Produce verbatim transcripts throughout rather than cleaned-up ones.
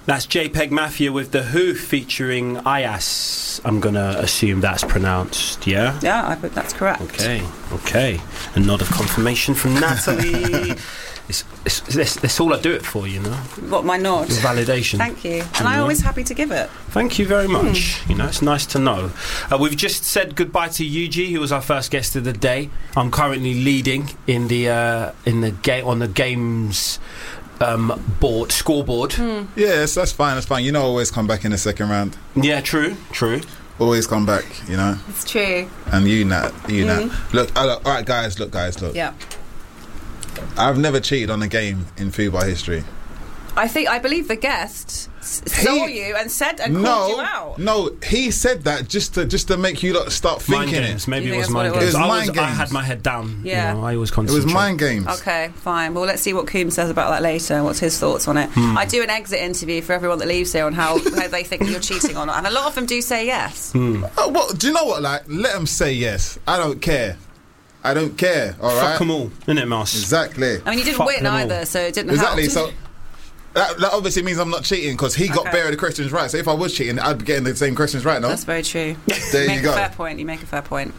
That's JPEG Mafia with The Who featuring Ayas. I'm going to assume that's pronounced, yeah? Yeah, I think that's correct. Okay, okay. A nod of confirmation from Natalie. It's, it's, it's, it's all I do it for, you know. What, my nod? Your validation. Thank you. And I'm always happy to give it. Thank you very much. Mm. You know, it's nice to know. Uh, we've just said goodbye to Yuji, who was our first guest of the day. I'm currently leading in the uh, in the game on the games um, board scoreboard. Mm. Yes, that's fine. That's fine. You know, always come back in the second round. Yeah, true, true. Always come back. You know. It's true. And you, Nat, you, mm. Nat. Look, uh, look, all right, guys. Look, guys. Look. Yeah. I've never cheated on a game in football history. I think I believe the guest saw you and said and no, called you out. No, he said that just to just to make you lot start thinking mind games. it. Maybe it was mind mind games. It was I, mind was, games. I had my head down. Yeah, you know, I always It concentrate. was mind games. Okay, fine. Well, let's see what Coombs says about that later. What's his thoughts on it? Hmm. I do an exit interview for everyone that leaves here on how, how they think you're cheating or not, and a lot of them do say yes. Hmm. Oh, well, do you know what? Like, let them say yes. I don't care. I don't care. All right. Fuck them all, innit, Mouse? Exactly. I mean, you didn't Fuck win them either, all. so it didn't Exactly. help. So that, that obviously means I'm not cheating because he got Okay. bare of the questions right. So if I was cheating, I'd be getting the same questions right. No, That's very true. there you make you go. a fair point. You make a fair point.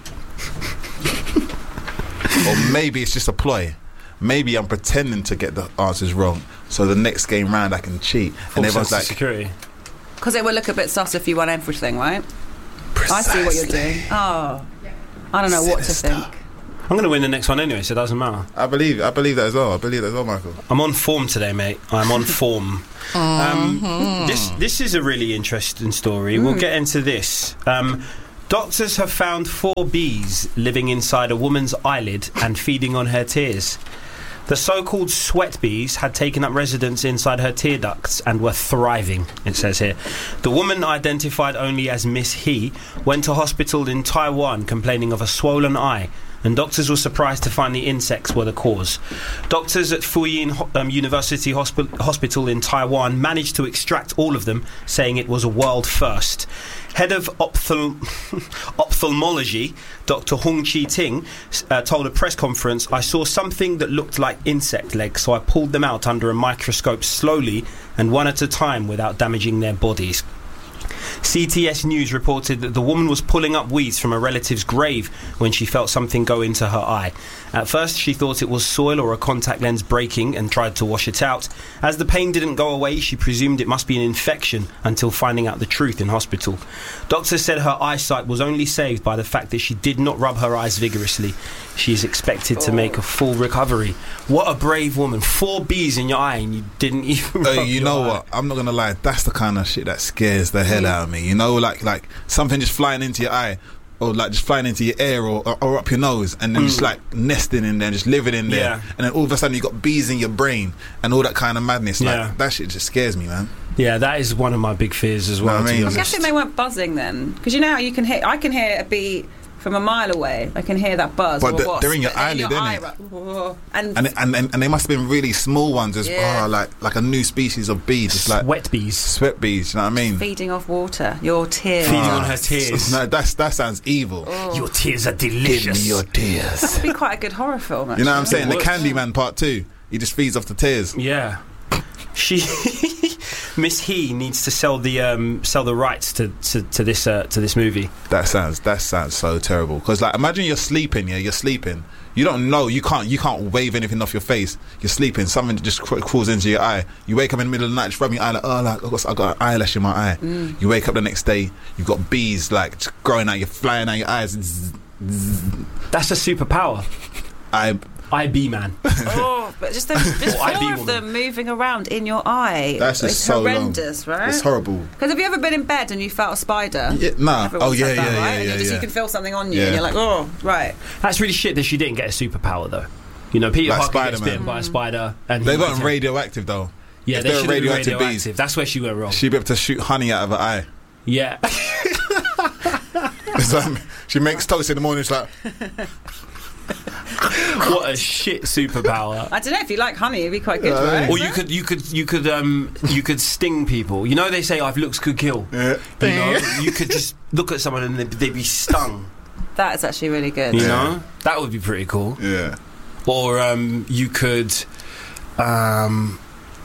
Or maybe it's just a ploy. Maybe I'm pretending to get the answers wrong, so the next game round I can cheat. Full and everyone's sense of like, security. Because it will look a bit sus if you won everything, right? Precisely. I see what you're doing. Oh, I don't know Sinister. what to think. I'm going to win the next one anyway, so it doesn't matter. I believe, I believe that as well. I believe that as well, Michael. I'm on form today, mate. I'm on form. um, this this is a really interesting story. Mm. We'll get into this. Um, doctors have found four bees living inside a woman's eyelid and feeding on her tears. The so-called sweat bees had taken up residence inside her tear ducts and were thriving, it says here. The woman, identified only as Miss He, went to hospital in Taiwan complaining of a swollen eye, and doctors were surprised to find the insects were the cause. Doctors at Fuyin um, University Hospi- Hospital in Taiwan managed to extract all of them, saying it was a world first. Head of ophthalm- ophthalmology, Doctor Hong Chi-ting, uh, told a press conference, "I saw something that looked like insect legs, so I pulled them out under a microscope slowly and one at a time without damaging their bodies." C T S News reported that the woman was pulling up weeds from a relative's grave when she felt something go into her eye. At first, she thought it was soil or a contact lens breaking and tried to wash it out. As the pain didn't go away, she presumed it must be an infection until finding out the truth in hospital. Doctors said her eyesight was only saved by the fact that she did not rub her eyes vigorously. She is expected to make a full recovery. What a brave woman. Four bees in your eye and you didn't even rub Hey, you your know eye. what? I'm not gonna lie. That's the kind of shit that scares the hell out of me. You know, like like something just flying into your eye, or like just flying into your ear, or, or, or up your nose, and then Mm. just like nesting in there, just living in there, Yeah. and then all of a sudden you got bees in your brain and all that kind of madness. Like Yeah. that shit just scares me, man. Yeah, that is one of my big fears as well, Know what I to be mean? I'm honest. guessing they weren't buzzing then, because you know how you can hear. I can hear a bee from a mile away. I can hear that buzz. But or the- wasp, they're in your but then eyelid, eye, innit? right, whoa. And, And and and, and they must have been really small ones as Yeah. well, like like a new species of bee, just like Sweat bees. sweat bees. You know what I mean? feeding off water, your tears. Feeding Ah, on her tears. No, that's that sounds evil. Your tears are Give delicious. me your tears. That would be quite a good horror film. Actually. You know what I'm saying? The would. Candyman Part Two. He just feeds off the tears. Yeah. She Miss He needs to sell the um, sell the rights to to, to this uh, to this movie. That sounds that sounds so terrible. Because like, imagine you're sleeping. Yeah, you're sleeping. You don't know. You can't. You can't wave anything off your face. You're sleeping. Something just cr- crawls into your eye. You wake up in the middle of the night, just rubbing your eye. Like, oh, like I got, I got an eyelash in my eye. Mm. You wake up the next day. You've got bees like just growing out. You're flying out your eyes. Zzz, zzz. That's a superpower. I. I B man. Oh, but just those, just Or I B four of woman. them moving around in your eye. That's just it's so long. horrendous, right? It's horrible. Because have you ever been in bed and you felt a spider? Yeah, nah. Everyone's Oh yeah, had yeah, that, yeah, right? yeah, And you, just, yeah. you can feel something on you, Yeah. and you're like, oh, right. That's really shit that she didn't get a superpower though. You know, Peter Like Parker gets Spider-Man. bitten by a spider, and he They might weren't have- radioactive though. Yeah, If they they were should have been radioactive radioactive. bees. That's where she went wrong. She'd be able to shoot honey out of her eye. Yeah. It's like, she makes toast in the morning. It's like, What a shit superpower. I don't know if you like honey, it'd be quite good, Yeah, right? Or you could, you could, you could, um, you could sting people. You know they say, "If looks could kill." yeah. You know, you could just look at someone and they'd, they'd be stung. That is actually really good. You Yeah. know, that would be pretty cool. Yeah. Or um, you could, um,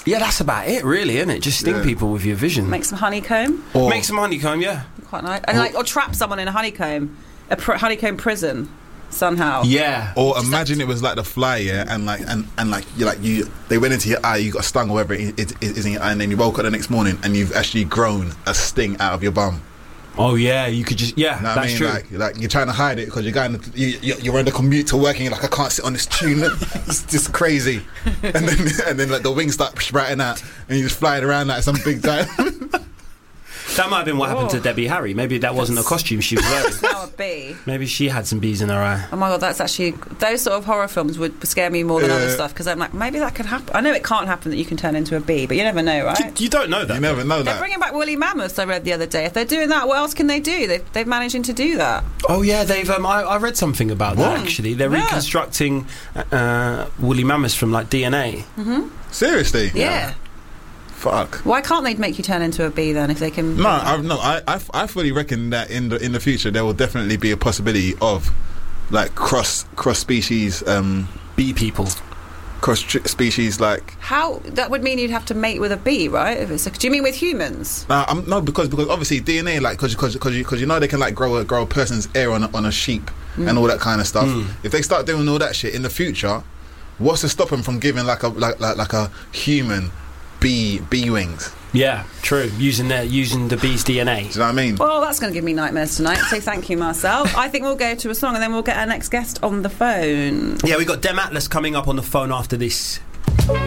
Yeah, that's about it, really, isn't it? Just sting Yeah. people with your vision. Make some honeycomb. Or, Make some honeycomb, yeah. Quite nice. And like, or trap someone in a honeycomb, a pr- honeycomb prison, somehow. Yeah. or imagine it was like the fly, yeah, and like and, and like you like you they went into your eye, you got stung or whatever it is, is in your eye, and then you woke up the next morning and you've actually grown a sting out of your bum. Oh, yeah, you could just... Yeah, You know what that's I mean? true. Like, like you're trying to hide it because you're going, to, you, you- you're on the commute to work, and you're like, I can't sit on this tune. It's just crazy. And then, and then like the wings start sprouting out, and you're just flying around like some big guy. That might have been what happened to Oh. Debbie Harry. Maybe that wasn't a costume she was wearing. Now a bee. Maybe she had some bees in her eye. Oh my god, that's actually, those sort of horror films would scare me more than other Yeah. stuff, because I'm like, maybe that could happen. I know it can't happen that you can turn into a bee, but you never know, right? You don't know that. You never know They're that. bringing back woolly mammoths, I read the other day. If they're doing that, what else can they do? They've, they've managing to do that. Oh yeah, they've. Um, I, I read something about that What? actually. They're Yeah. reconstructing uh, woolly mammoths from like D N A. Seriously? Yeah. Fuck. Why can't they make you turn into a bee then, if they can... No, I, no, I, I, I fully reckon that in the in the future there will definitely be a possibility of like cross cross species, um, Bee people. cross tr- species like. How... That would mean you'd have to mate with a bee, right? If it's a, do you mean with humans? Uh, I'm, no, because because obviously D N A, like because because because you, 'cause you know they can like grow a grow a person's hair on a, on a sheep and all that kind of stuff. If they start doing all that shit in the future, what's to stop them from giving like a like like, like a human bee bee wings? Yeah, true. Using their using the bee's D N A. Do you know what I mean? Well, that's going to give me nightmares tonight, so thank you, Marcel. I think we'll go to a song and then we'll get our next guest on the phone. Yeah, we got Dem Atlas coming up on the phone after this.